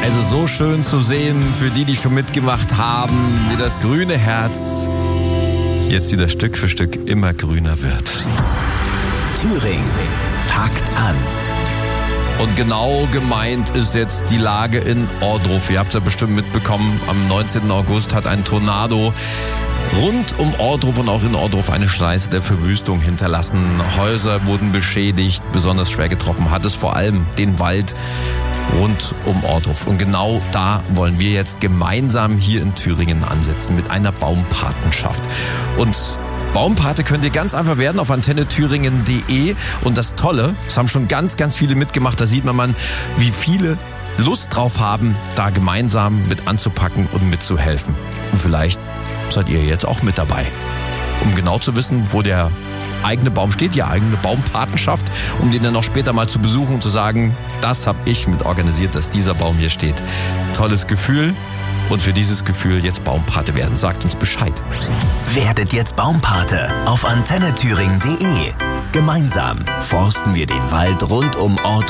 Also so schön zu sehen für die, die schon mitgemacht haben, wie das grüne Herz jetzt wieder Stück für Stück immer grüner wird. Thüringen packt an. Und genau gemeint ist jetzt die Lage in Ohrdruf. Ihr habt es ja bestimmt mitbekommen, am 19. August hat ein Tornado rund um Ohrdruf und auch in Ohrdruf eine Schneise der Verwüstung hinterlassen. Häuser wurden beschädigt, besonders schwer getroffen hat es vor allem den Wald rund um Ohrdruf. Und genau da wollen wir jetzt gemeinsam hier in Thüringen ansetzen mit einer Baumpatenschaft. Und Baumpate könnt ihr ganz einfach werden auf antennethüringen.de. Und das Tolle, es haben schon ganz, ganz viele mitgemacht, da sieht man, wie viele Lust drauf haben, da gemeinsam mit anzupacken und mitzuhelfen. Und vielleicht seid ihr jetzt auch mit dabei. Um genau zu wissen, wo der eigene Baum steht, die eigene Baumpatenschaft, um den dann auch später mal zu besuchen und zu sagen, das habe ich mit organisiert, dass dieser Baum hier steht. Tolles Gefühl. Und für dieses Gefühl jetzt Baumpate werden. Sagt uns Bescheid. Werdet jetzt Baumpate auf antennethüringen.de. Gemeinsam forsten wir den Wald rund um Ohrdruf